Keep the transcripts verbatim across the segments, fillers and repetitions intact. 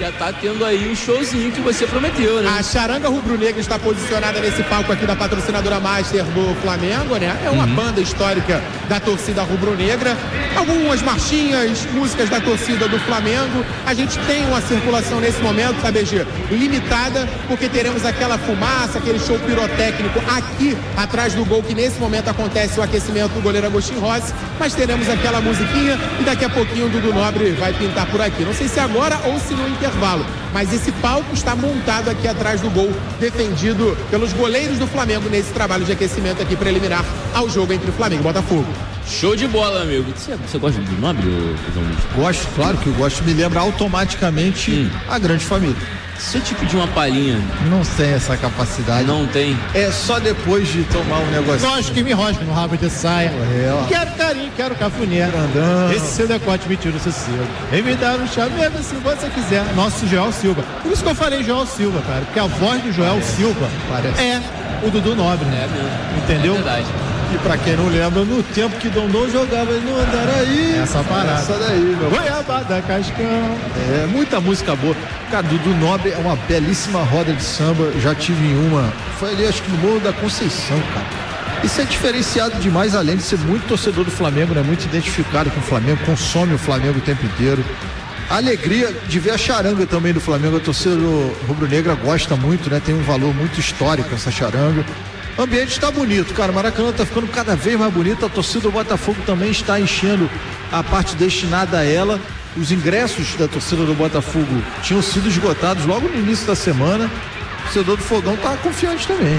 já tá tendo aí o showzinho que você prometeu, né? A charanga rubro-negra está posicionada nesse palco aqui da patrocinadora Master do Flamengo, né? É uma uhum. banda histórica da torcida rubro-negra. Algumas marchinhas, músicas da torcida do Flamengo. A gente tem uma circulação nesse momento, sabe, G, limitada, porque teremos aquela fumaça, aquele show pirotécnico aqui atrás do gol, que nesse momento acontece o aquecimento do goleiro Agostinho Rossi, mas teremos aquela musiquinha e daqui a pouquinho o Dudu Nobre vai pintar por aqui. Não sei se agora ou se no intervalo, mas esse palco está montado aqui atrás do gol, defendido pelos goleiros do Flamengo nesse trabalho de aquecimento aqui preliminar ao jogo entre Flamengo e Botafogo. Show de bola, amigo. Você, você gosta do Nobre, ou... Gosto, claro que eu gosto. Me lembra automaticamente hum. a Grande Família. Se eu te pedir uma palhinha... Não tem essa capacidade. Não tem? É só depois de tomar um negócio. Gosto que me rosque no rabo de saia. É, quero carinho, quero cafuné. Grandão. Esse seu decote me tira o sossego. Vem me dar um chaveiro se você quiser. Nosso Joel Silva. Por isso que eu falei Joel Silva, cara. Porque a voz do Joel Silva Parece. é o Dudu Nobre. É mesmo. Entendeu? É verdade. E pra quem não lembra, no tempo que Dondon jogava no Andaraí. Essa parada. Essa daí, meu. Goiabada Cascão. É, muita música boa. Cara, Dudu Nobre é uma belíssima roda de samba. Já tive em uma. Foi ali, acho que no Morro da Conceição, cara. Isso é diferenciado demais, além de ser muito torcedor do Flamengo, né? Muito identificado com o Flamengo, consome o Flamengo o tempo inteiro. A alegria de ver a charanga também do Flamengo. A torcida rubro-negra gosta muito, né? Tem um valor muito histórico essa charanga. O ambiente está bonito, cara. O Maracanã está ficando cada vez mais bonito. A torcida do Botafogo também está enchendo a parte destinada a ela. Os ingressos da torcida do Botafogo tinham sido esgotados logo no início da semana. O torcedor do Fogão está confiante também.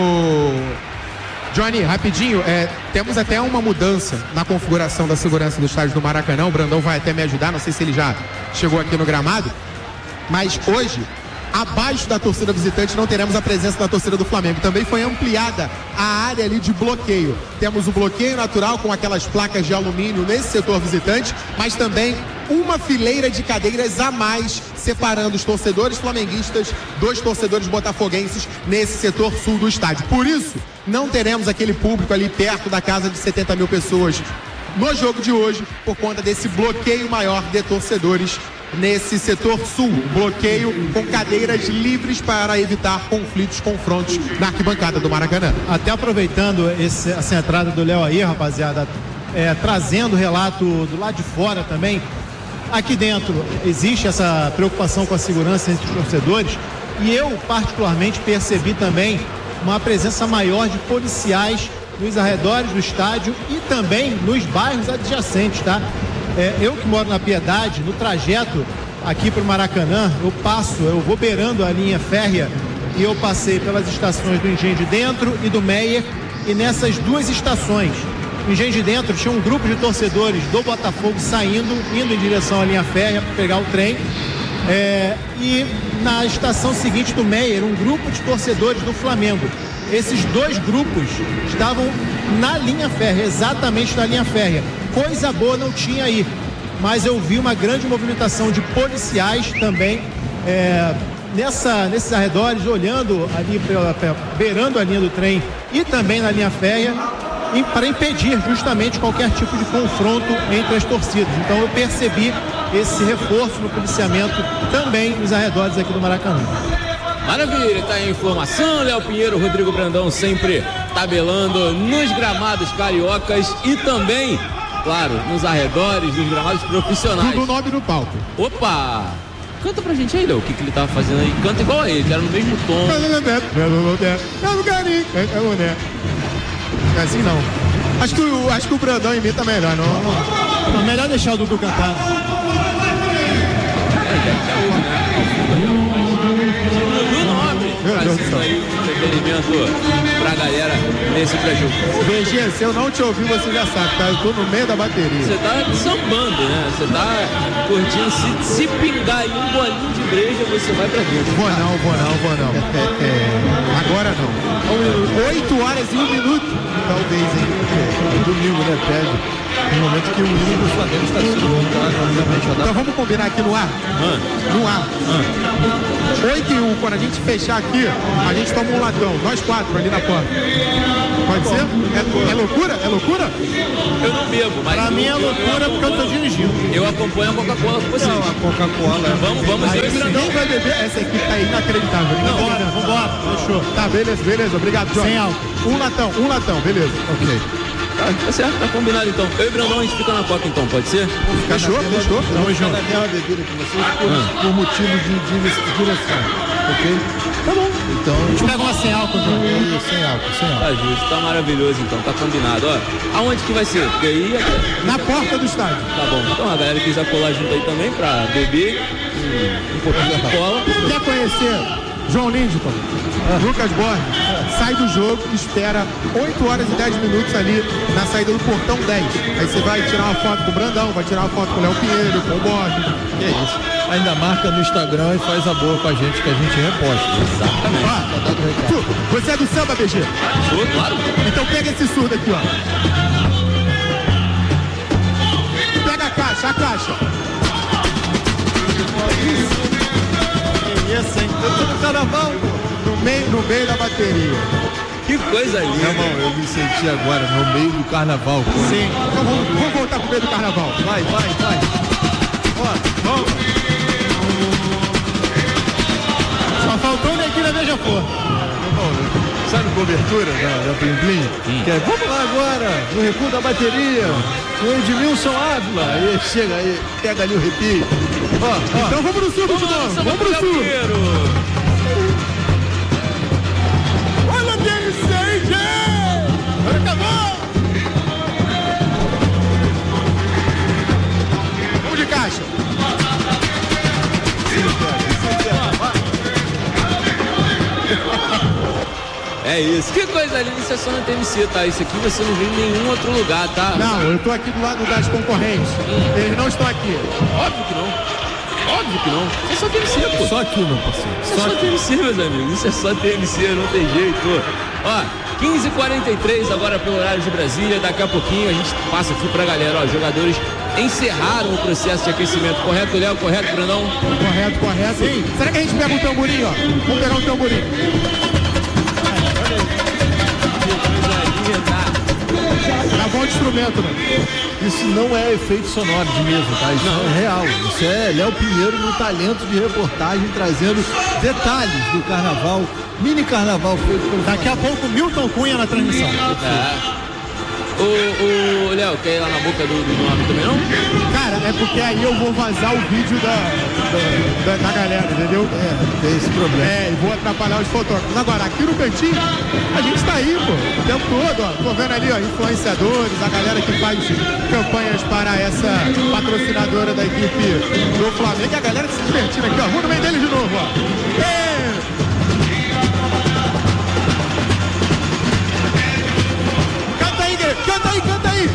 O Johnny, rapidinho, é, temos até uma mudança na configuração da segurança do estádio do Maracanã. O Brandão vai até me ajudar, não sei se ele já chegou aqui no gramado. Mas hoje, abaixo da torcida visitante, não teremos a presença da torcida do Flamengo. Também foi ampliada a área ali de bloqueio. Temos o bloqueio natural com aquelas placas de alumínio nesse setor visitante, mas também uma fileira de cadeiras a mais separando os torcedores flamenguistas dos torcedores botafoguenses nesse setor sul do estádio. Por isso, não teremos aquele público ali perto da casa de setenta mil pessoas no jogo de hoje, por conta desse bloqueio maior de torcedores nesse setor sul, bloqueio com cadeiras livres para evitar conflitos, confrontos na arquibancada do Maracanã. Até aproveitando esse, essa entrada do Léo aí, rapaziada, é, trazendo o relato do lado de fora também, aqui dentro existe essa preocupação com a segurança entre os torcedores e eu particularmente percebi também uma presença maior de policiais nos arredores do estádio e também nos bairros adjacentes, tá? É, eu que moro na Piedade, no trajeto aqui para o Maracanã, eu passo, eu vou beirando a linha férrea e eu passei pelas estações do Engenho de Dentro e do Meier, e nessas duas estações, no Engenho de Dentro tinha um grupo de torcedores do Botafogo saindo, indo em direção à linha férrea para pegar o trem, é, e na estação seguinte do Meier, um grupo de torcedores do Flamengo. Esses dois grupos estavam na linha férrea, exatamente na linha férrea. Coisa boa não tinha aí, mas eu vi uma grande movimentação de policiais também é, nessa, nesses arredores, olhando ali, beirando a linha do trem e também na linha férrea, para impedir justamente qualquer tipo de confronto entre as torcidas. Então eu percebi esse reforço no policiamento também nos arredores aqui do Maracanã. Maravilha, tá aí a informação. Léo Pinheiro, Rodrigo Brandão sempre tabelando nos gramados cariocas e também, claro, nos arredores, nos gramados profissionais. Tudo nome no palco. Opa! Canta pra gente aí, Léo, o que, que ele tava fazendo aí. Canta igual a ele, que era no mesmo tom. É assim não. Acho que o, acho que o Brandão imita melhor, não? Não, não melhor deixar o Dudu cantar. Trazendo aí o entretenimento pra galera nesse pré-jogo. Beijinho, se eu não te ouvir, você já sabe, tá? Eu tô no meio da bateria. Você tá sambando, né? Você tá curtindo. Se, se pingar aí um bolinho de breja, você vai pra dentro. Vou não, vou não, vou não. É, é, agora não. Oito horas e um minuto. Talvez, hein? É, domingo, né? Pede. No momento que o hino do Flamengo está sendo montado, obviamente. Então vamos combinar aqui no ar? Ah. No ar. Ah. oito e um, quando a gente fechar aqui, a gente toma um latão. Nós quatro ali na porta. Pode ser? É, é loucura? É loucura? Eu não bebo, mas. Pra mim é loucura porque eu tô dirigindo. Eu acompanho a Coca-Cola com vocês. Não, a Coca-Cola. Vamos, vamos, Aí eu e sim, Brandão vai beber. Essa equipe tá inacreditável. Não, bora, vambora, fechou. Tá, beleza, beleza. Obrigado, Jorge. Sem álcool. Um latão, um latão, beleza. Ok. Tá, tá certo, tá combinado então. Eu e o Brandão, a gente fica na Coca então, pode ser? Fechou, fechou. Tamo junto. Cada mesma bebida com vocês por, ah. por motivo de, de direção, ok? Tá bom. Então, a gente pega uma sem álcool, João. Sem álcool, sem álcool. Tá justo, tá maravilhoso então, tá combinado. Ó, aonde que vai ser? Porque aí... Na porta do estádio. Tá bom, então a galera quiser colar junto aí também pra beber um, um pouquinho de cola. Quer conhecer João Lindeton, ah. Lucas Borges, sai do jogo, espera oito horas e dez minutos ali na saída do portão dez. Aí você vai tirar uma foto com o Brandão, vai tirar uma foto com o Léo Pinheiro, com o Borges. Que é isso. Ainda marca no Instagram e faz a boa com a gente que a gente reposta. Exatamente. Ah, tu, você é do samba, B G? Sou, claro. Então pega esse surdo aqui, ó. Pega a caixa, a caixa. Isso, hein? Eu tô no carnaval, no meio, no meio da bateria. Que coisa linda. Meu irmão, eu me senti agora no meio do carnaval. Pô. Sim. Então vamos, vamos voltar pro meio do carnaval. Vai, vai, vai. Ó, vamos. Só faltou o neguinho da Beija-Flor. Sabe cobertura da, da Plim Plim? Hum. Que é, vamos lá agora, no recuo da bateria, o Edmilson Ávila. Aí chega aí, pega ali o arrepio. Ó, ó. Então vamos no surdo de novo. Vamos pro surdo. Olha D M C aí, gente! Agora acabou! Vamos de caixa. É isso, que coisa linda, isso é só na T M C, tá? Isso aqui você não vê em nenhum outro lugar, tá? Não, eu tô aqui do lado das concorrentes. Hum. Eles não estão aqui. Óbvio que não. Óbvio que não. Isso é só T M C, pô. Só aqui, meu parceiro. Isso é só T M C, meus amigos. Isso é só T M C, não tem jeito. Ó, quinze e quarenta e três agora pelo horário de Brasília. Daqui a pouquinho a gente passa aqui pra galera. Ó, jogadores encerraram o processo de aquecimento. Correto, Léo? Correto, Brandão? Correto, correto. Sim. Será que a gente pega um tamborim, ó? Vamos pegar um tamborim. Gravou o instrumento, né? Isso não é efeito sonoro de mesa, tá? Isso não. é real. Isso é Léo Pinheiro no talento de reportagem, trazendo detalhes do carnaval, mini carnaval feito pelo Daqui a pouco Milton Cunha na transmissão. É. O, o Léo, quer ir lá na boca do, do nome também, não? Cara, é porque aí eu vou vazar o vídeo da, da, da galera, entendeu? É, tem esse problema. É, e vou atrapalhar os fotógrafos. Agora, aqui no cantinho, a gente tá aí, pô, o tempo todo, ó. Tô vendo ali, ó, influenciadores, a galera que faz campanhas para essa patrocinadora da equipe do Flamengo. E a galera se divertindo aqui, ó. Vamos no meio deles de novo, ó. É. Canta aí, canta aí, canta aí.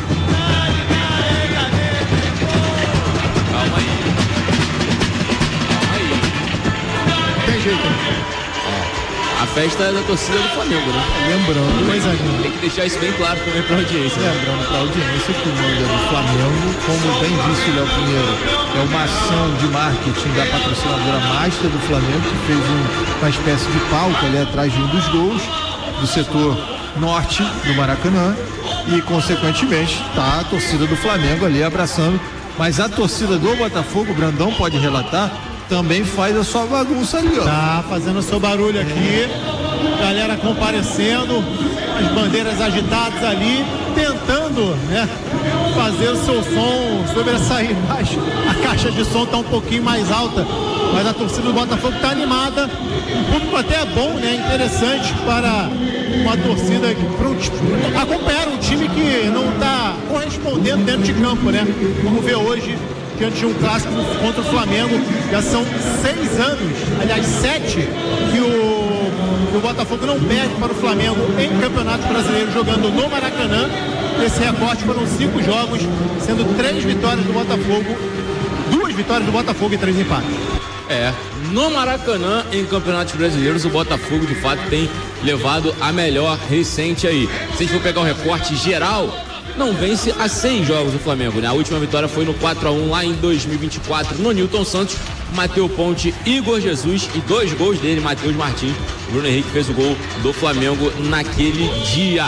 Calma aí. Calma aí. Tem jeito. A festa é da torcida do Flamengo, né? Lembrando, Coisa linda. Tem que deixar isso bem claro também pra audiência. Né? Lembrando para a audiência que o manda do Flamengo, como bem disse o Léo Pinheiro, é uma ação de marketing da patrocinadora Master do Flamengo, que fez um, uma espécie de palco ali atrás de um dos gols do setor norte do Maracanã e, consequentemente, tá a torcida do Flamengo ali abraçando. Mas a torcida do Botafogo, o Brandão pode relatar, também faz a sua bagunça ali, ó. Tá fazendo o seu barulho aqui, galera comparecendo, as bandeiras agitadas ali, tentando, né, fazer o seu som sobressair mais. A caixa de som tá um pouquinho mais alta, mas a torcida do Botafogo tá animada. O público até é bom, né, interessante para uma torcida que para um, acompanhar um time que não tá correspondendo dentro de campo, né? Como vê hoje diante de um clássico contra o Flamengo. Já são seis anos, aliás sete, que o, que o Botafogo não perde para o Flamengo em Campeonato Brasileiro, jogando no Maracanã. Esse recorte foram cinco jogos, sendo três vitórias do Botafogo, duas vitórias do Botafogo e três empates. É, no Maracanã, em Campeonatos Brasileiros, o Botafogo de fato tem levado a melhor recente aí. Se a gente for pegar o recorte geral, não vence há seis jogos o Flamengo, né? A última vitória foi no quatro a um lá em dois mil e vinte e quatro no Newton Santos, Matheus Ponte, Igor Jesus e dois gols dele, Matheus Martins. Bruno Henrique fez o gol do Flamengo naquele dia.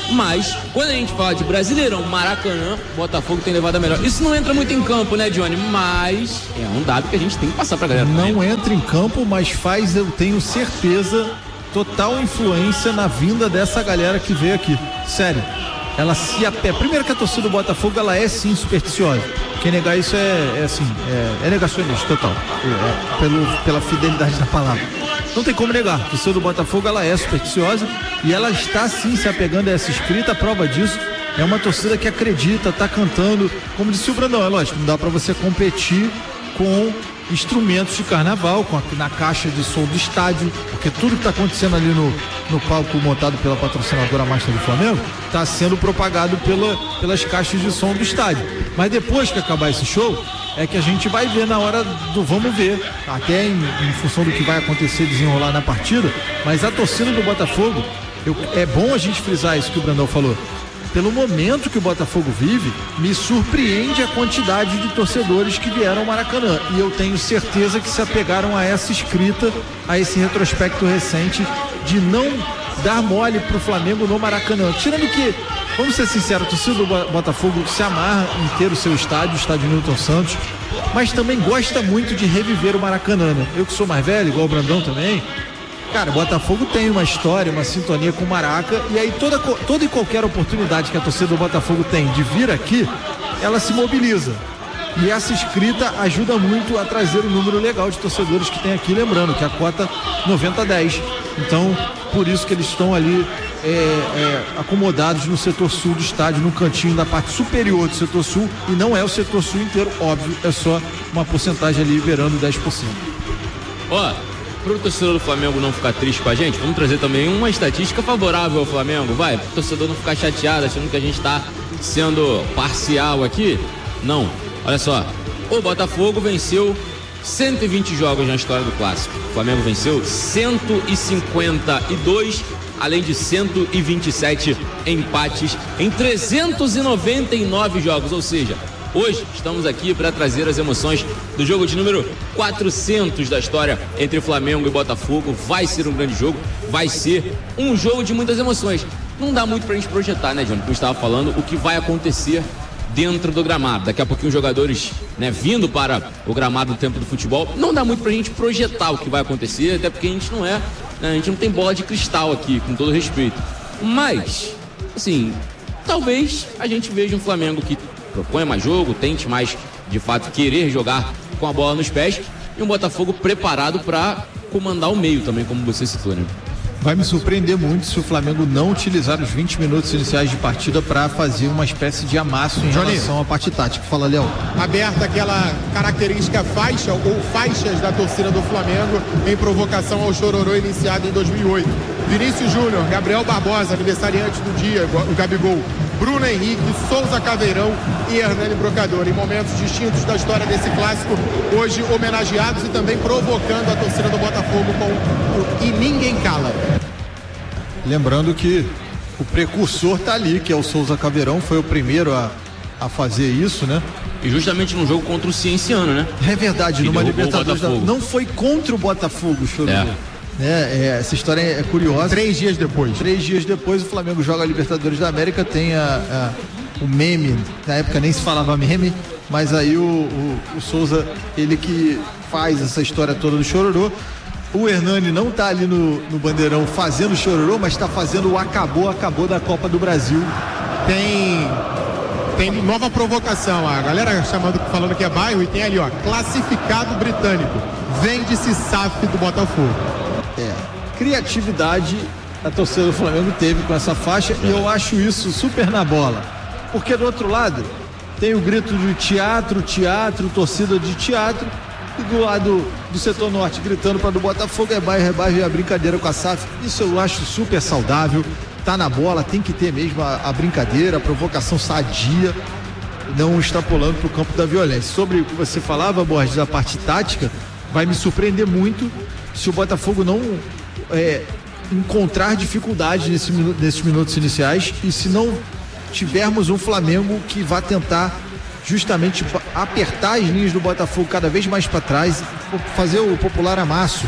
Mas, quando a gente fala de Brasileirão, Maracanã, Botafogo tem levado a melhor. Isso não entra muito em campo, né, Johnny? Mas é um dado que a gente tem que passar pra galera. Não também. entra em campo, mas faz, eu tenho certeza, total influência na vinda dessa galera que veio aqui. Sério. Ela se apé. Primeiro que a torcida do Botafogo, ela é sim supersticiosa. Quem negar isso é, é assim, é, é negacionista total. É, pelo, pela fidelidade da palavra. Não tem como negar. A torcida do Botafogo, ela é supersticiosa e ela está sim se apegando a essa escrita. A prova disso é uma torcida que acredita, tá cantando. Como disse o Brandão, é lógico, não dá pra você competir com instrumentos de carnaval, com a, na caixa de som do estádio, porque tudo que está acontecendo ali no, no palco montado pela patrocinadora Master do Flamengo está sendo propagado pela, pelas caixas de som do estádio. Mas depois que acabar esse show, é que a gente vai ver na hora do vamos ver, até em, em função do que vai acontecer, desenrolar na partida. Mas a torcida do Botafogo, eu, é bom a gente frisar isso que o Brandão falou. Pelo momento que o Botafogo vive, me surpreende a quantidade de torcedores que vieram ao Maracanã. E eu tenho certeza que se apegaram a essa escrita, a esse retrospecto recente de não dar mole pro Flamengo no Maracanã. Tirando que, vamos ser sinceros, a torcida do Botafogo se amarra em ter o seu estádio, o estádio Newton Santos, mas também gosta muito de reviver o Maracanã, né? Eu que sou mais velho, igual o Brandão também. Cara, o Botafogo tem uma história, uma sintonia com o Maraca, e aí toda, toda e qualquer oportunidade que a torcida do Botafogo tem de vir aqui, ela se mobiliza. E essa escrita ajuda muito a trazer o número legal de torcedores que tem aqui, lembrando que a cota noventa a dez. Então, por isso que eles estão ali é, é, acomodados no setor sul do estádio, no cantinho da parte superior do setor sul, e não é o setor sul inteiro, óbvio, é só uma porcentagem ali beirando dez por cento. Ó, para o torcedor do Flamengo não ficar triste com a gente, vamos trazer também uma estatística favorável ao Flamengo, vai, para o torcedor não ficar chateado, achando que a gente está sendo parcial aqui. Não, olha só, o Botafogo venceu cento e vinte jogos na história do Clássico, o Flamengo venceu cento e cinquenta e dois, além de cento e vinte e sete empates em trezentos e noventa e nove jogos, ou seja, hoje estamos aqui para trazer as emoções do jogo de número quatrocentos da história entre Flamengo e Botafogo. Vai ser um grande jogo, vai ser um jogo de muitas emoções. Não dá muito pra gente projetar, né, Johnny? Como eu estava falando, o que vai acontecer dentro do gramado. Daqui a pouquinho os jogadores, né, vindo para o gramado do tempo do futebol. Não dá muito pra gente projetar o que vai acontecer, até porque a gente não é, né, a gente não tem bola de cristal aqui, com todo respeito. Mas, assim, talvez a gente veja um Flamengo que proponha mais jogo, tente mais, de fato, querer jogar com a bola nos pés, e um Botafogo preparado para comandar o meio também, como você citou, né? Vai me surpreender muito se o Flamengo não utilizar os vinte minutos iniciais de partida para fazer uma espécie de amasso em Johnny, relação à parte tática. Fala, Léo. Aberta aquela característica faixa ou faixas da torcida do Flamengo em provocação ao chororô iniciado em dois mil e oito. Vinícius Júnior, Gabriel Barbosa, aniversariante do dia, o Gabigol, Bruno Henrique, Souza Caveirão e Hernani Brocador, em momentos distintos da história desse clássico, hoje homenageados e também provocando a torcida do Botafogo com o E Ninguém Cala. Lembrando que o precursor tá ali, que é o Souza Caveirão, foi o primeiro a, a fazer isso, né? E justamente num jogo contra o Cienciano, né? É verdade, que numa Libertadores da... não foi contra o Botafogo, chorou. É. É, é, essa história é curiosa. Três dias depois. Três dias depois o Flamengo joga a Libertadores da América, tem a, a, o meme, na época nem se falava meme, mas aí o, o, o Souza, ele que faz essa história toda do chororô. O Hernani não tá ali no, no bandeirão fazendo chororô, mas tá fazendo o acabou, acabou da Copa do Brasil. Tem tem nova provocação, a galera chamando, falando que é bairro, e tem ali, ó, classificado britânico, vende-se S A F do Botafogo. É, criatividade a torcida do Flamengo teve com essa faixa, e eu acho isso super na bola, porque do outro lado tem o grito de teatro, teatro, torcida de teatro, e do lado do setor norte gritando para do Botafogo é bairro, é bairro, e a brincadeira com a S A F. Isso eu acho super saudável, tá na bola, tem que ter mesmo a, a brincadeira, a provocação sadia, não extrapolando pro campo da violência. Sobre o que você falava, Borges, da parte tática, vai me surpreender muito se o Botafogo não é, encontrar dificuldade nesse, nesses minutos iniciais, e se não tivermos um Flamengo que vá tentar justamente apertar as linhas do Botafogo cada vez mais para trás, fazer o popular amasso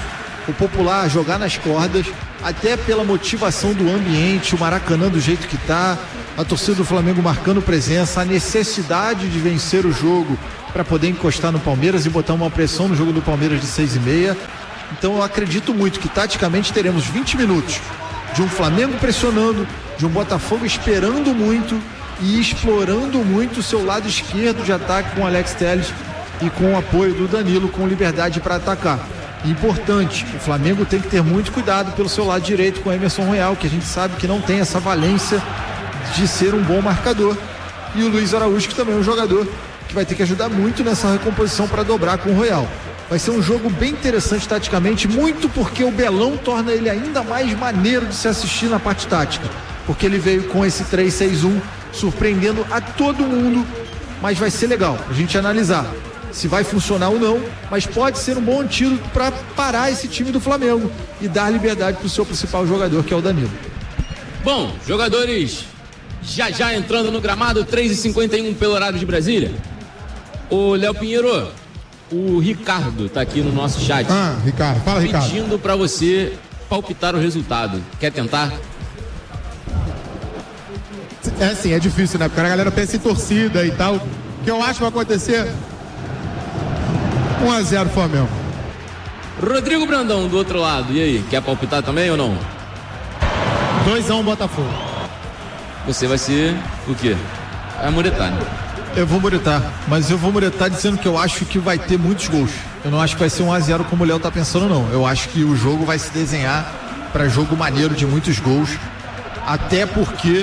o popular jogar nas cordas, até pela motivação do ambiente, o Maracanã do jeito que tá, a torcida do Flamengo marcando presença, a necessidade de vencer o jogo para poder encostar no Palmeiras e botar uma pressão no jogo do Palmeiras de seis e meia. Então eu acredito muito que taticamente teremos vinte minutos de um Flamengo pressionando, de um Botafogo esperando muito e explorando muito o seu lado esquerdo de ataque com o Alex Telles e com o apoio do Danilo, com liberdade para atacar. Importante, o Flamengo tem que ter muito cuidado pelo seu lado direito com o Emerson Royal, que a gente sabe que não tem essa valência de ser um bom marcador, e o Luiz Araújo, que também é um jogador que vai ter que ajudar muito nessa recomposição para dobrar com o Royal. Vai ser um jogo bem interessante taticamente, muito porque o Belão torna ele ainda mais maneiro de se assistir na parte tática, porque ele veio com esse três seis um surpreendendo a todo mundo, mas vai ser legal a gente analisar se vai funcionar ou não, mas pode ser um bom antídoto para parar esse time do Flamengo e dar liberdade para o seu principal jogador, que é o Danilo. Bom, jogadores já já entrando no gramado, três e cinquenta e um pelo horário de Brasília. Ô Léo Pinheiro, o Ricardo tá aqui no nosso chat. Ah, Ricardo, fala, Ricardo. Pedindo para você palpitar o resultado. Quer tentar? É assim, é difícil, né? Porque a galera pensa em torcida e tal. O que eu acho que vai acontecer... um a zero Flamengo. Rodrigo Brandão do outro lado, e aí, quer palpitar também ou não? dois a um Botafogo. Você vai ser o quê? Vai muretar, né? Eu vou muretar, mas eu vou muretar dizendo que eu acho que vai ter muitos gols. Eu não acho que vai ser um a zero como o Léo tá pensando, não. Eu acho que o jogo vai se desenhar para jogo maneiro de muitos gols, até porque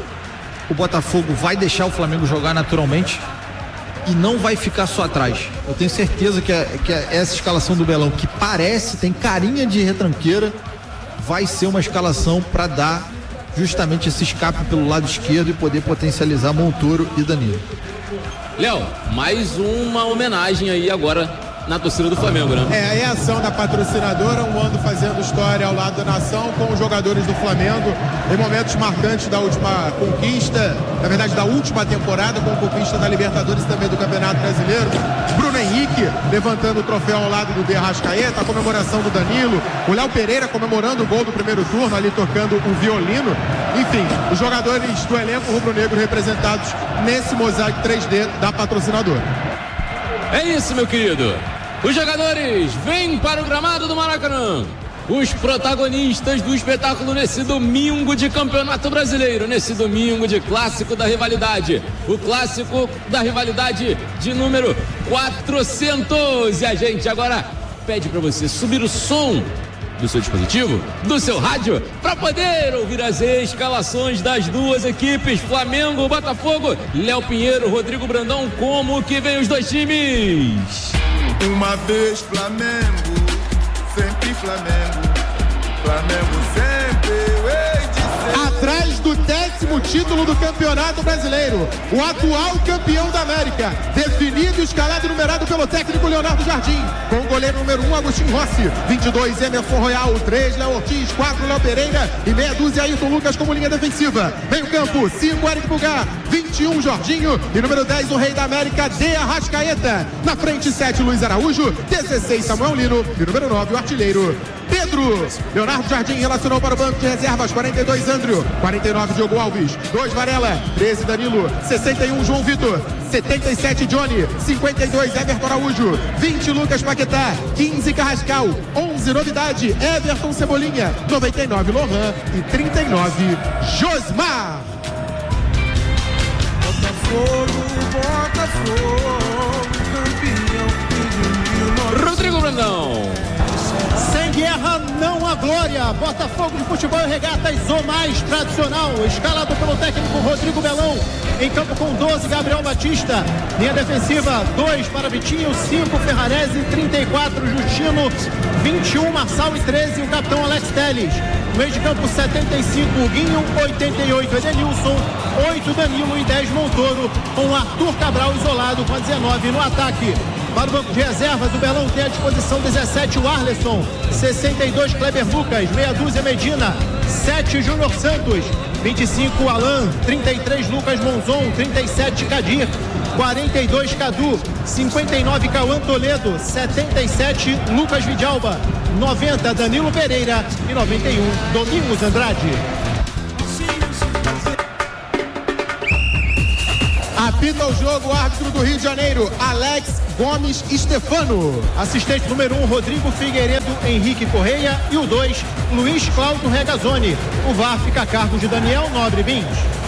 o Botafogo vai deixar o Flamengo jogar naturalmente e não vai ficar só atrás. Eu tenho certeza que, a, que a, essa escalação do Belão, que parece, tem carinha de retranqueira, vai ser uma escalação para dar justamente esse escape pelo lado esquerdo e poder potencializar Montoro e Danilo. Léo, mais uma homenagem aí agora na torcida do Flamengo, né? É, é a ação da patrocinadora, um ano fazendo história ao lado da nação com os jogadores do Flamengo em momentos marcantes da última conquista, na verdade da última temporada, com a conquista da Libertadores e também do Campeonato Brasileiro. Bruno Henrique levantando o troféu ao lado do De Arrascaeta, a comemoração do Danilo, o Léo Pereira comemorando o gol do primeiro turno, ali tocando o violino. Enfim, os jogadores do elenco rubro-negro representados nesse mosaico três D da patrocinadora. É isso, meu querido. Os jogadores vêm para o gramado do Maracanã. Os protagonistas do espetáculo nesse domingo de Campeonato Brasileiro, nesse domingo de clássico da rivalidade. O clássico da rivalidade de número quatrocentos. E a gente agora pede para você subir o som do seu dispositivo, do seu rádio, para poder ouvir as escalações das duas equipes, Flamengo, Botafogo. Léo Pinheiro, Rodrigo Brandão, como que vem os dois times? Uma vez Flamengo, sempre Flamengo, Flamengo sempre, hei de ser. Atrás do décimo título do Campeonato Brasileiro, o atual campeão da América, definido, escalado e numerado pelo técnico Leonardo Jardim, com o goleiro número um, Agostinho Rossi, vinte e dois, Emerson Royal, três, Léo Ortiz, quatro, Léo Pereira e meia dúzia, Ayrton Lucas como linha defensiva. Meio campo, cinco, Eric Pulgar, vinte e um, Jorginho e número dez, o rei da América, De Arrascaeta. Na frente, sete, Luiz Araújo, dezesseis, Samuel Lino e número nove, o artilheiro Pedro. Leonardo Jardim relacionou para o banco de reservas, quarenta e dois, André, quarenta e nove, Diogo Alves, dois, Varela, treze, Danilo, sessenta e um, João Vitor, setenta e sete, Johnny, cinquenta e dois, Everton Araújo, vinte, Lucas Paquetá, quinze, Carrascal, onze, novidade, Everton Cebolinha, noventa e nove, Lohan e trinta e nove, Josmar. Botafogo, Botafogo, campeão. Rodrigo Brandão. Sem guerra não há glória. Botafogo de Futebol e Regatas, o mais tradicional, escalado pelo técnico Rodrigo Belão. Em campo com doze, Gabriel Batista. Linha defensiva, dois para Vitinho, cinco, Ferrarese, trinta e quatro, Justino, vinte e um, Marçal e treze, o capitão Alex Telles. Meio de campo, setenta e cinco, Guinho, oitenta e oito, Edenilson, oito, Danilo e dez, Montoro, com Arthur Cabral isolado com a dezenove no ataque. Para o banco de reservas, o Belão tem à disposição dezessete, o Arleson, sessenta e dois, Kleber Lucas, meia dúzia, Medina, sete, Júnior Santos, vinte e cinco, Alan, trinta e três, Lucas Monzon, trinta e sete, Kadir, quarenta e dois Cadu, cinquenta e nove Cauã Toledo, setenta e sete Lucas Vidalba, noventa Danilo Pereira e noventa e um Domingos Andrade. Apita o jogo o árbitro do Rio de Janeiro, Alex Gomes Stefano. Assistente número um, Rodrigo Figueiredo Henrique Correia. E o dois, Luiz Cláudio Regazzoni. O V A R fica a cargo de Daniel Nobre Bins.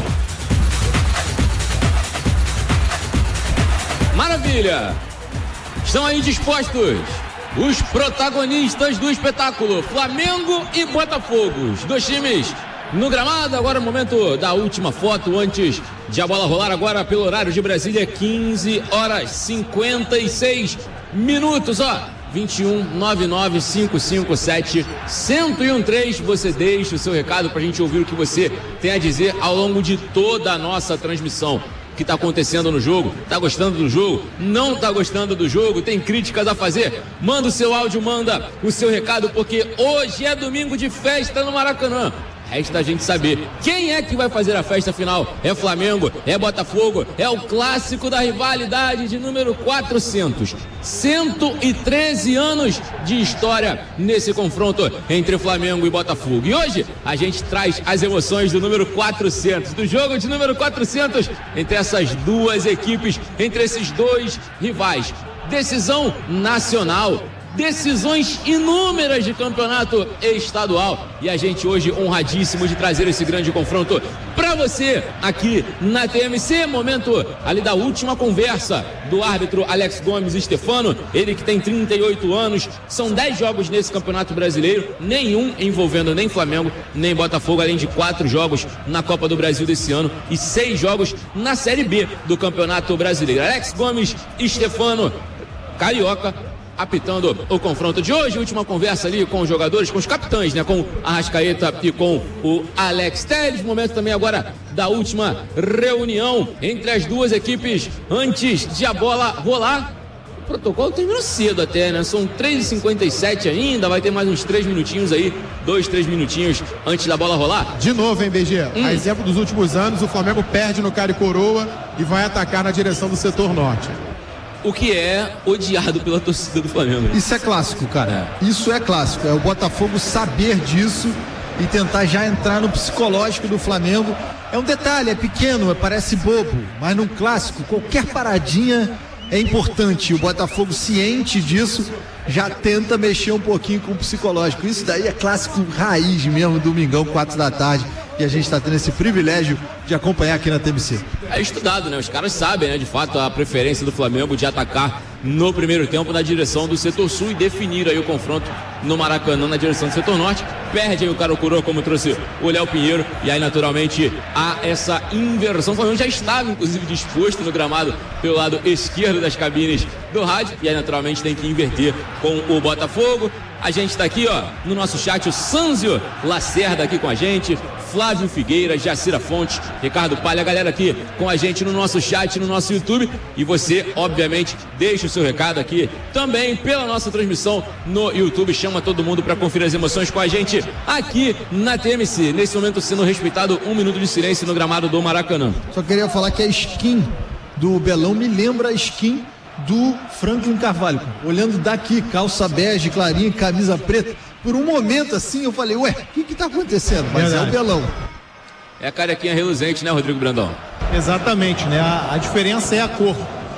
Maravilha! Estão aí dispostos os protagonistas do espetáculo, Flamengo e Botafogo. Os dois times no gramado. Agora é o momento da última foto antes de a bola rolar agora pelo horário de Brasília, quinze horas e cinquenta e seis minutos, ó. vinte e um, nove nove cinco cinco sete, um zero um três. Você deixa o seu recado pra gente ouvir o que você tem a dizer ao longo de toda a nossa transmissão. O que está acontecendo no jogo? Tá gostando do jogo? Não tá gostando do jogo? Tem críticas a fazer? Manda o seu áudio, manda o seu recado, porque hoje é domingo de festa no Maracanã. Resta a gente saber quem é que vai fazer a festa final. É Flamengo? É Botafogo? É o clássico da rivalidade de número quatrocentos. cento e treze anos de história nesse confronto entre Flamengo e Botafogo. E hoje a gente traz as emoções do número quatrocentos, do jogo de número quatrocentos entre essas duas equipes, entre esses dois rivais. Decisão nacional. Decisões inúmeras de campeonato estadual. E a gente hoje honradíssimo de trazer esse grande confronto para você aqui na T M C. Momento ali da última conversa do árbitro Alex Gomes Stefano, ele que tem trinta e oito anos. São dez jogos nesse campeonato brasileiro, nenhum envolvendo nem Flamengo nem Botafogo, além de quatro jogos na Copa do Brasil desse ano e seis jogos na Série B do Campeonato Brasileiro. Alex Gomes Stefano, carioca, apitando o confronto de hoje. Última conversa ali com os jogadores, com os capitães, né? Com o Arrascaeta e com o Alex Telles. Momento também agora da última reunião entre as duas equipes antes de a bola rolar. O protocolo terminou cedo até, né? São três e cinquenta e sete ainda, vai ter mais uns três minutinhos aí, dois, três minutinhos antes da bola rolar. De novo, hein, B G? Hum. A exemplo dos últimos anos, o Flamengo perde no cara e coroa e vai atacar na direção do setor norte. O que é odiado pela torcida do Flamengo. Isso é clássico, cara. É. Isso é clássico. É o Botafogo saber disso e tentar já entrar no psicológico do Flamengo. É um detalhe, é pequeno, parece bobo, mas num clássico, qualquer paradinha é importante. O Botafogo, ciente disso, já tenta mexer um pouquinho com o psicológico. Isso daí é clássico raiz mesmo, domingão, quatro da tarde. E a gente está tendo esse privilégio de acompanhar aqui na T M C. É estudado, né? Os caras sabem, né? De fato, a preferência do Flamengo de atacar no primeiro tempo na direção do setor sul e definir aí o confronto no Maracanã na direção do setor norte. Perde aí o cara curou, como trouxe o Léo Pinheiro, e aí naturalmente há essa inversão. O Flamengo já estava inclusive disposto no gramado pelo lado esquerdo das cabines do rádio, e aí naturalmente tem que inverter com o Botafogo. A gente está aqui, ó, no nosso chat, o Sanzio Lacerda aqui com a gente, Flávio Figueira, Jacira Fontes, Ricardo Palha, a galera aqui com a gente no nosso chat, no nosso YouTube. E você, obviamente, deixa o seu recado aqui também pela nossa transmissão no YouTube. Chama todo mundo para conferir as emoções com a gente aqui na T M C. Nesse momento sendo respeitado um minuto de silêncio no gramado do Maracanã. Só queria falar que a skin do Belão me lembra a skin do Franklin Carvalho. Olhando daqui, calça bege, clarinha, camisa preta. Por um momento assim eu falei, ué, o que que tá acontecendo? Mas Verdade. É o Belão. É a carequinha reluzente, né, Rodrigo Brandão? Exatamente, né? A, a diferença é a cor.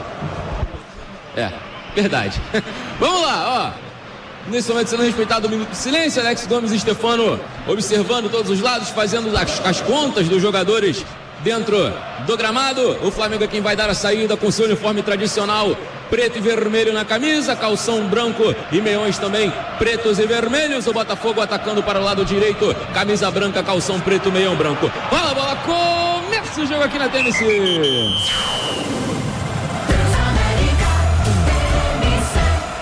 É, verdade. Vamos lá, ó. Nesse momento sendo respeitado o minuto de silêncio, Alex Gomes e Stefano observando todos os lados, fazendo as, as contas dos jogadores dentro do gramado. O Flamengo é quem vai dar a saída com seu uniforme tradicional, preto e vermelho na camisa, calção branco e meiões também pretos e vermelhos. O Botafogo atacando para o lado direito, camisa branca, calção preto, meião branco. Bola, bola, começa o jogo aqui na T M C.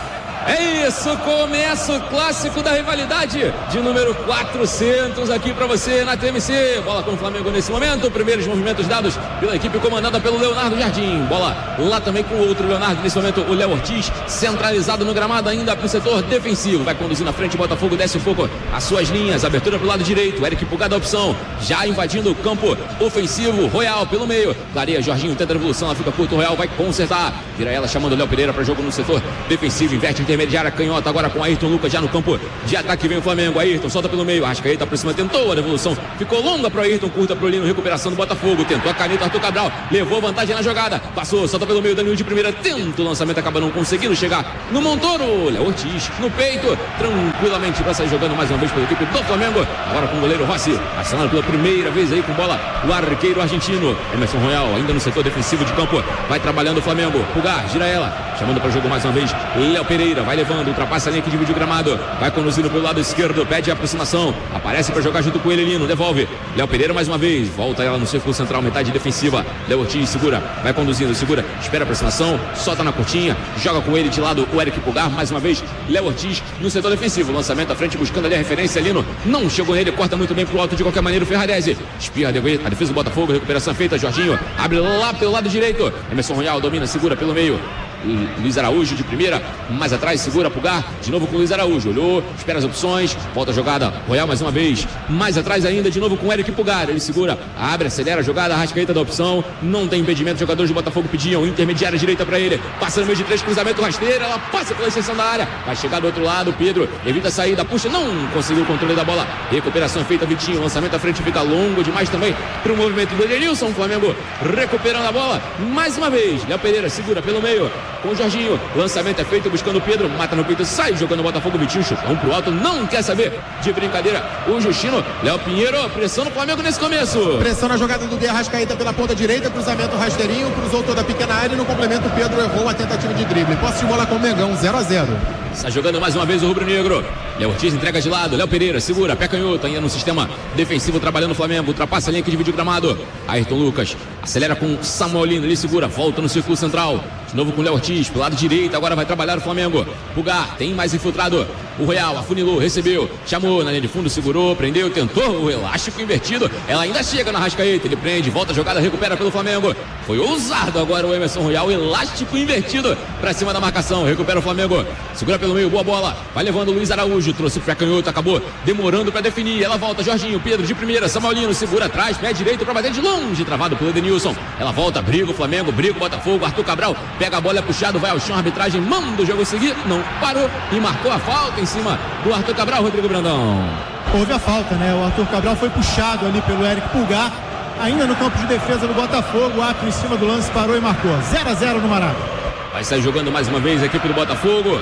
É isso, começa o clássico da rivalidade de número quatrocentos aqui pra você na T M C. Bola com o Flamengo nesse momento, primeiros movimentos dados pela equipe comandada pelo Leonardo Jardim. Bola lá também com o outro Leonardo, nesse momento o Léo Ortiz, centralizado no gramado ainda pro setor defensivo. Vai conduzir na frente, Botafogo desce um pouco as suas linhas, abertura pro lado direito, Eric Pulgar da opção, já invadindo o campo ofensivo, Royal pelo meio, clareia, Jorginho tenta a revolução, ela fica curto, Royal vai consertar, vira ela chamando o Léo Pereira para jogo no setor defensivo, inverte intermediária, canhota agora com Ayrton Lucas já no campo de ataque, vem o Flamengo, Ayrton solta pelo meio, Arrascaeta por cima, tentou a devolução, ficou longa pro Ayrton, curta pro Lino, recuperação do Botafogo, tentou a caneta, Arthur Cabral, levou vantagem na jogada, passou, solta pelo meio, Danilo de primeira, tenta o lançamento, acaba não conseguindo chegar no Montoro, Léo Ortiz no peito, tranquilamente para sair jogando mais uma vez pela equipe do Flamengo, agora com o goleiro Rossi, acionado pela primeira vez aí com bola, o arqueiro argentino, Emerson Royal, ainda no setor defensivo de campo, vai trabalhando o Flamengo, Pulgar, gira ela, chamando para o jogo mais uma vez, Léo Pereira, vai levando, ultrapassa a linha que divide o gramado, vai conduzindo pelo lado esquerdo, pede a aproximação, aparece para jogar junto com ele, Lino, devolve, Léo Pereira mais uma vez, volta ela no círculo central, metade defensiva, Léo Ortiz segura, vai conduzindo, segura, espera a aproximação, solta na curtinha, joga com ele de lado o Eric Pulgar, mais uma vez, Léo Ortiz no setor defensivo, lançamento à frente, buscando ali a referência, Lino, não chegou nele, corta muito bem pro alto de qualquer maneira o Ferrarese, espirra a defesa do Botafogo, recuperação feita, Jorginho, abre lá pelo lado direito, Emerson Royal domina, segura pelo meio, Luiz Araújo de primeira, mais atrás, segura Pulgar, de novo com Luiz Araújo, olhou, espera as opções, volta a jogada, Royal mais uma vez, mais atrás ainda, de novo com Eric Pulgar, ele segura, abre, acelera a jogada, Arrascaeta da opção, não tem impedimento, jogadores do Botafogo pediam, intermediária direita para ele, passa no meio de três, cruzamento rasteira, ela passa pela extensão da área, vai chegar do outro lado, Pedro, evita a saída, puxa, não conseguiu o controle da bola, recuperação feita, Vitinho, lançamento à frente fica longo demais também, para o movimento do Edenilson, o Flamengo recuperando a bola, mais uma vez, Léo Pereira segura pelo meio, com o Jorginho, lançamento é feito buscando o Pedro, mata no peito, sai jogando o Botafogo, Vitinho, chutão pro alto, não quer saber de brincadeira, o Justino, Léo Pinheiro, pressão no Flamengo nesse começo. Pressão na jogada do De Arrascaeta pela ponta direita, cruzamento rasteirinho, cruzou toda a pequena área e no complemento o Pedro errou a tentativa de drible, posse de bola com o Mengão, zero a zero. Está jogando mais uma vez o rubro-negro, Léo Ortiz entrega de lado, Léo Pereira segura, pé canhoto, ainda no sistema defensivo trabalhando o Flamengo, ultrapassa a linha que divide o gramado, Ayrton Lucas, acelera com Samuelino, ele segura, volta no círculo central, de novo com o Léo Ortiz, pelo lado direito, agora vai trabalhar o Flamengo, Pulgar, tem mais infiltrado, o Royal, afunilou, recebeu, chamou na linha de fundo, segurou, prendeu, tentou o elástico invertido, ela ainda chega na Arrascaeta, ele prende, volta a jogada, recupera pelo Flamengo, foi ousado agora o Emerson Royal, elástico invertido pra cima da marcação, recupera o Flamengo, segura pelo meio, boa bola, vai levando o Luiz Araújo, trouxe o pé canhoto, acabou demorando pra definir, ela volta, Jorginho, Pedro de primeira, Samuelino segura atrás, pé direito pra bater de longe, travado pelo Edenilson, ela volta, briga o Flamengo, briga o Botafogo, Arthur Cabral, pega a bola, é puxado, vai ao chão, a arbitragem manda o jogo seguir, não parou e marcou a falta em cima do Arthur Cabral, Rodrigo Brandão. Houve a falta, né? O Arthur Cabral foi puxado ali pelo Eric Pulgar, ainda no campo de defesa do Botafogo, o árbitro em cima do lance parou e marcou, zero a zero no Maraca. Vai sair jogando mais uma vez a equipe do Botafogo.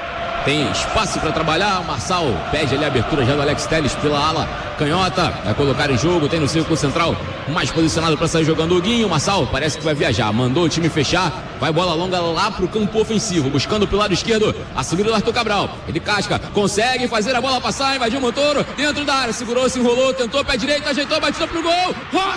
Tem espaço para trabalhar, o Marçal pede ali a abertura já do Alex Telles pela ala canhota, vai colocar em jogo, tem no círculo central mais posicionado para sair jogando o Guinho, o Marçal parece que vai viajar, mandou o time fechar, vai bola longa lá pro campo ofensivo, buscando pelo lado esquerdo a subida do Arthur Cabral, ele casca, consegue fazer a bola passar, invadiu o Montoro, dentro da área, segurou, se enrolou, tentou, pé direito, ajeitou, batida pro gol,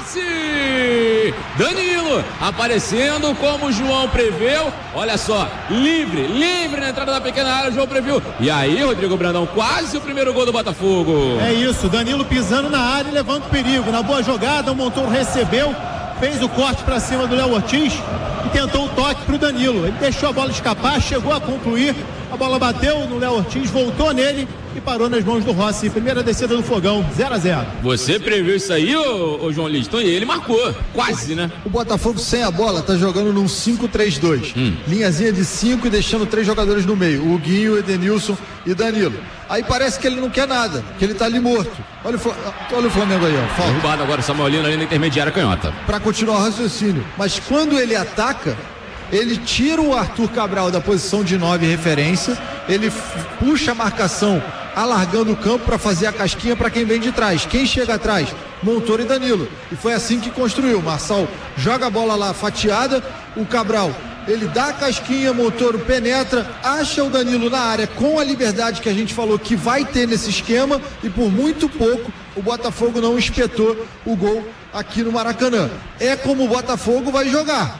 Rossi! Danilo, aparecendo como o João preveu, olha só, livre, livre na entrada da pequena área, o João previu, e aí, Rodrigo Brandão, quase o primeiro gol do Botafogo. É isso, Danilo pisando na área e levando perigo, na boa jogada, o Montoro recebeu, fez o corte para cima do Léo Ortiz e tentou o toque para o Danilo, ele deixou a bola escapar, chegou a concluir, a bola bateu no Léo Ortiz, voltou nele e parou nas mãos do Rossi, primeira descida do Fogão, zero a zero. Você previu isso aí, ô, ô João Liston, e ele marcou, quase, né? O Botafogo sem a bola tá jogando num cinco três dois, hum. linhazinha de cinco e deixando três jogadores no meio, o Guinho, o Edenilson e Danilo. Aí parece que ele não quer nada, que ele tá ali morto. Olha o, olha o Flamengo aí, ó. Falta. Derrubado agora o Samuelino ali na intermediária canhota. Pra continuar o raciocínio. Mas quando ele ataca, ele tira o Arthur Cabral da posição de nove referência, ele puxa a marcação alargando o campo para fazer a casquinha para quem vem de trás. Quem chega atrás? Montoro e Danilo. E foi assim que construiu. Marçal joga a bola lá fatiada, o Cabral, ele dá a casquinha, Montoro penetra, acha o Danilo na área com a liberdade que a gente falou que vai ter nesse esquema e por muito pouco o Botafogo não espetou o gol aqui no Maracanã. É como o Botafogo vai jogar.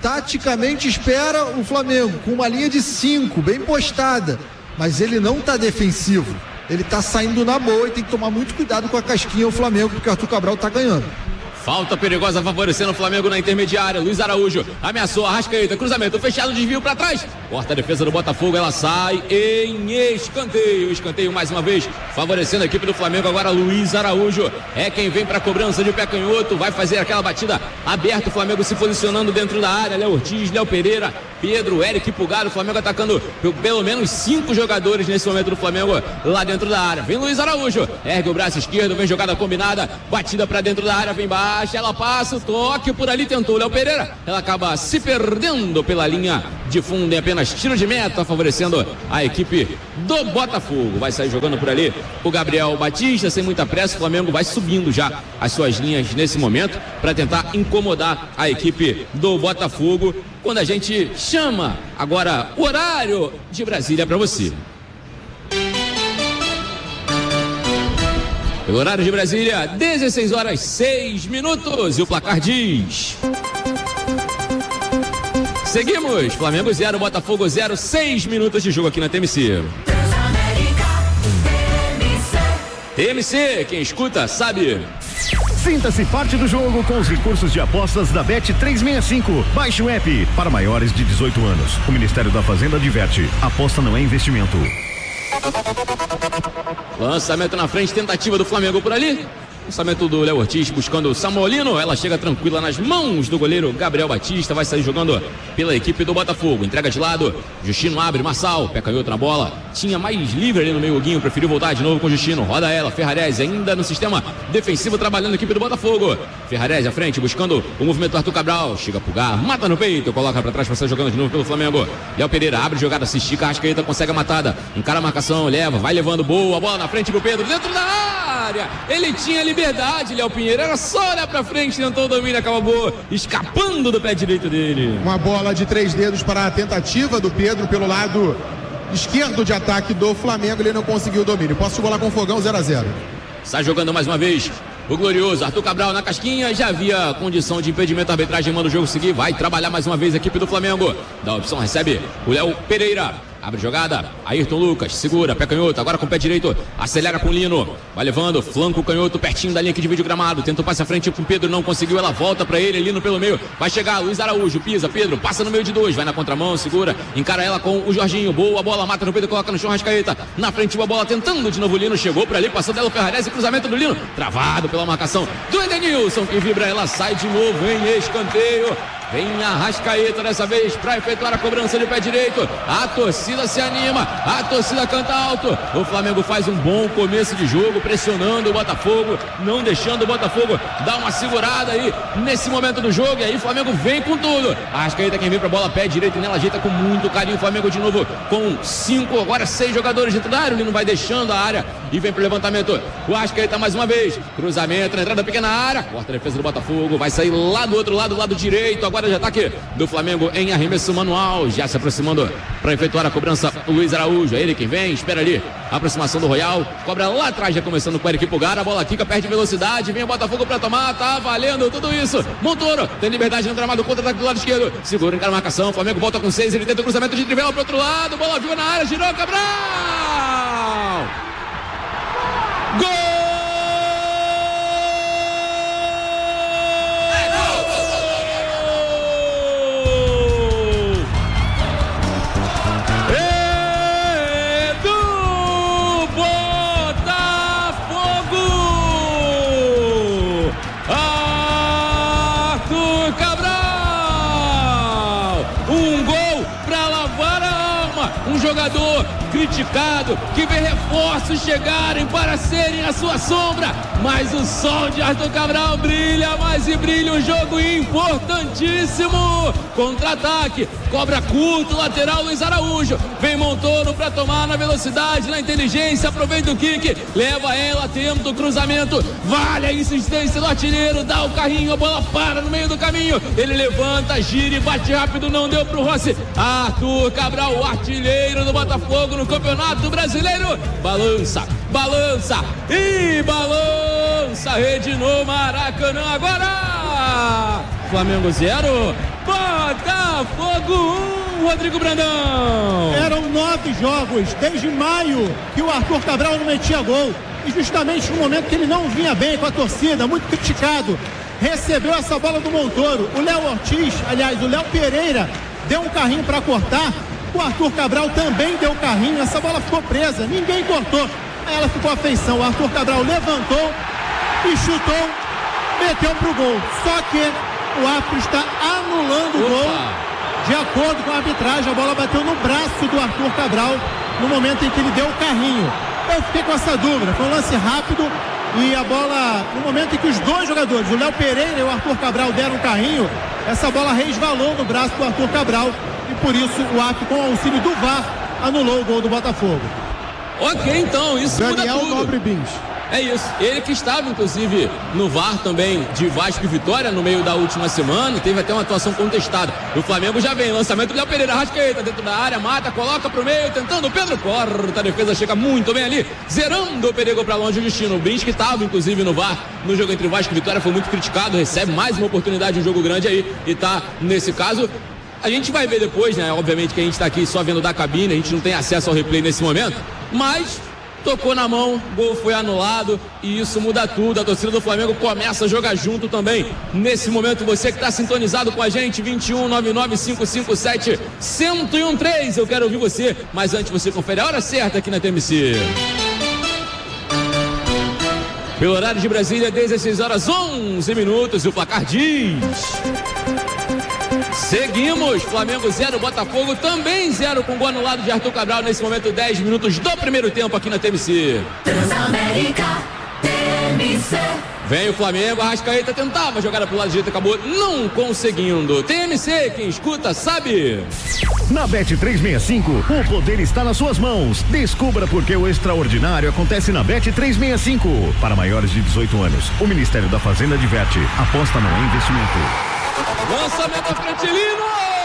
taticamente espera o Flamengo com uma linha de cinco, bem postada, mas ele não tá defensivo, ele tá saindo na boa e tem que tomar muito cuidado com a casquinha o Flamengo, porque o Arthur Cabral tá ganhando. Falta perigosa favorecendo o Flamengo na intermediária. Luiz Araújo ameaçou, Arrascaeta, cruzamento fechado, desvio pra trás. Corta a defesa do Botafogo, ela sai em escanteio. Escanteio mais uma vez, favorecendo a equipe do Flamengo. Agora Luiz Araújo é quem vem pra cobrança de pé canhoto. Vai fazer aquela batida aberta. O Flamengo se posicionando dentro da área. Léo Ortiz, Léo Pereira, Pedro, Eric Pulgado. O Flamengo atacando pelo menos cinco jogadores nesse momento do Flamengo lá dentro da área. Vem Luiz Araújo, ergue o braço esquerdo, vem jogada combinada, batida pra dentro da área, vem baixo. Ela passa o toque por ali, tentou o Léo Pereira, ela acaba se perdendo pela linha de fundo em apenas tiro de meta, favorecendo a equipe do Botafogo. Vai sair jogando por ali o Gabriel Batista, sem muita pressa. O Flamengo vai subindo já as suas linhas nesse momento para tentar incomodar a equipe do Botafogo, quando a gente chama agora o horário de Brasília para você. Pelo horário de Brasília, dezesseis horas seis minutos, e o placar diz: seguimos, Flamengo zero, Botafogo zero, seis minutos de jogo aqui na T M C. T M C, quem escuta sabe. Sinta-se parte do jogo com os recursos de apostas da Bet trezentos e sessenta e cinco. Baixe o app para maiores de dezoito anos. O Ministério da Fazenda adverte: aposta não é investimento. Lançamento na frente, tentativa do Flamengo por ali. Lançamento do Léo Ortiz buscando o Samolino. Ela chega tranquila nas mãos do goleiro Gabriel Batista. Vai sair jogando pela equipe do Botafogo. Entrega de lado, Justino abre, Marçal, pé canhoto na bola. Tinha mais livre ali no meio, o Guinho preferiu voltar de novo com o Justino. Roda ela, Ferrarese ainda no sistema defensivo trabalhando a equipe do Botafogo. Ferrarese à frente, buscando o movimento do Arthur Cabral. Chega a Pulgar, mata no peito, coloca pra trás pra sair jogando de novo pelo Flamengo. Léo Pereira abre jogada, se estica, Arrascaeta consegue a matada. Encara a marcação, leva, vai levando, boa bola na frente pro Pedro, dentro da área. Ele tinha liberdade, Léo Pinheiro, era só olhar pra frente, tentou o domínio, acabou escapando do pé direito dele. Uma bola de três dedos para a tentativa do Pedro pelo lado esquerdo de ataque do Flamengo, ele não conseguiu o domínio. Posse de bola com o Fogão, zero a zero. Sai jogando mais uma vez o glorioso Arthur Cabral na casquinha. Já havia condição de impedimento, a arbitragem manda o jogo seguir. Vai trabalhar mais uma vez a equipe do Flamengo. Da opção recebe o Léo Pereira. Abre jogada, Ayrton Lucas, segura, pé canhoto, agora com o pé direito, acelera com o Lino, vai levando, flanco canhoto, pertinho da linha que divide o gramado, tenta o passe à frente com o Pedro, não conseguiu, ela volta pra ele, Lino pelo meio, vai chegar, Luiz Araújo, pisa, Pedro, passa no meio de dois, vai na contramão, segura, encara ela com o Jorginho, boa bola, mata no Pedro, coloca no chão, Arrascaeta, na frente uma bola, tentando de novo o Lino, chegou por ali, passou dela o Ferrarese, cruzamento do Lino, travado pela marcação do Edenilson, que vibra, ela sai de novo em escanteio. Vem a Arrascaeta dessa vez para efetuar a cobrança de pé direito. A torcida se anima, a torcida canta alto. O Flamengo faz um bom começo de jogo, pressionando o Botafogo, não deixando o Botafogo dar uma segurada aí nesse momento do jogo. E aí o Flamengo vem com tudo. A Arrascaeta quem vem para a bola, pé direito nela, ajeita com muito carinho. O Flamengo de novo com cinco, agora seis jogadores dentro da área. Ele não vai deixando a área e vem pro levantamento. O Arrascaeta mais uma vez, cruzamento, na entrada pequena área, corta a defesa do Botafogo, vai sair lá do outro lado, lado direito. Agora de ataque do Flamengo em arremesso manual, já se aproximando para efetuar a cobrança o Luiz Araújo, é ele quem vem, espera ali a aproximação do Royal, cobra lá atrás, já começando com o Eric Pulgar, a bola quica, perde velocidade, vem o Botafogo para tomar, tá valendo tudo isso, Montoro tem liberdade no gramado, contra-ataque do lado esquerdo, segura, encara a marcação, o Flamengo volta com seis, ele tenta o cruzamento de trivela pro outro lado, bola viva na área, girou, Cabral! Gol! Jogador criticado, que vê reforços chegarem para serem a sua sombra, mas o sol de Arthur Cabral brilha mais e brilha, um jogo importantíssimo, contra-ataque, cobra curto, lateral Luiz Araújo, vem Montoro para tomar na velocidade, na inteligência, aproveita o kick, leva ela, tenta o cruzamento, vale a insistência do artilheiro, dá o carrinho, a bola para no meio do caminho, ele levanta, gira e bate rápido, não deu pro Rossi, Arthur Cabral, o artilheiro do Botafogo no Campeonato Brasileiro, balança, balança e balança, rede no Maracanã agora, Flamengo zero, Botafogo um, Rodrigo Brandão. Eram nove jogos, desde maio, que o Arthur Cabral não metia gol. E justamente no momento que ele não vinha bem com a torcida, muito criticado, recebeu essa bola do Montoro. O Léo Ortiz, aliás, o Léo Pereira, deu um carrinho para cortar. O Arthur Cabral também deu carrinho. Essa bola ficou presa, ninguém cortou. Aí ela ficou à feição. O Arthur Cabral levantou e chutou, meteu pro gol. Só que o árbitro está anulando o gol. De acordo com a arbitragem, a bola bateu no braço do Arthur Cabral no momento em que ele deu o carrinho. Eu fiquei com essa dúvida. Foi um lance rápido e a bola, no momento em que os dois jogadores, o Léo Pereira e o Arthur Cabral, deram um carrinho, essa bola resvalou no braço do Arthur Cabral e por isso o árbitro, com o auxílio do V A R, anulou o gol do Botafogo. Ok, então, isso Daniel muda tudo. Nobre Bins. É isso. Ele que estava, inclusive, no V A R também de Vasco e Vitória no meio da última semana. Teve até uma atuação contestada. E o Flamengo já vem. Lançamento do Léo Pereira. Arrascaeta dentro da área. Mata, coloca pro meio. Tentando o Pedro. Corta. A defesa chega muito bem ali. Zerando o perigo pra longe o destino. O Bins, que estava, inclusive, no V A R no jogo entre Vasco e Vitória, foi muito criticado. Recebe mais uma oportunidade, um jogo grande aí. E tá, nesse caso... A gente vai ver depois, né? Obviamente que a gente tá aqui só vendo da cabine. A gente não tem acesso ao replay nesse momento. Mas... tocou na mão, gol foi anulado e isso muda tudo. A torcida do Flamengo começa a jogar junto também. Nesse momento, você que está sintonizado com a gente, vinte e um, nove nove cinco cinco sete, um zero um três, eu quero ouvir você. Mas antes você confere a hora certa aqui na T M C. Pelo horário de Brasília, dezesseis horas onze minutos, e o placar diz... Seguimos, Flamengo zero, Botafogo também zero, com gol anulado de Arthur Cabral nesse momento, dez minutos do primeiro tempo aqui na T M C. Transamérica, T M C. Vem o Flamengo, a Arrascaeta tentava jogar pro lado direito, acabou não conseguindo. T M C, quem escuta sabe. Na Bet trezentos e sessenta e cinco, o poder está nas suas mãos. Descubra porque o extraordinário acontece na Bet trezentos e sessenta e cinco. Para maiores de dezoito anos, o Ministério da Fazenda adverte: aposta não é investimento. Lançamento à frente, Lino!